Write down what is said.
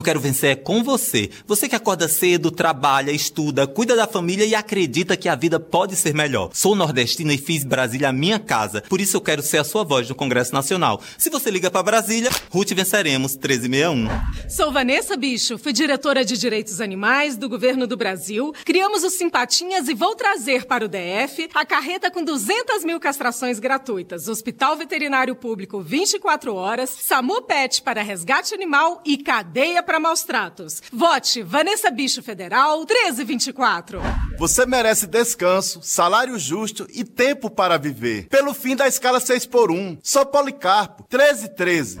Eu quero vencer com você. Você que acorda cedo, trabalha, estuda, cuida da família e acredita que a vida pode ser melhor. Sou nordestina e fiz Brasília a minha casa. Por isso eu quero ser a sua voz no Congresso Nacional. Se você liga para Brasília, Ruth Venceremos 1361. Sou Vanessa Bicho, fui diretora de Direitos Animais do Governo do Brasil. Criamos os Simpatinhas e vou trazer para o DF a carreta com 200 mil castrações gratuitas, Hospital Veterinário Público 24 horas, SAMU Pet para resgate animal e cadeia para maus tratos. Vote Vanessa Bicho Federal 1324. Você merece descanso, salário justo e tempo para viver. Pelo fim da escala 6x1. Sou Policarpo 1313.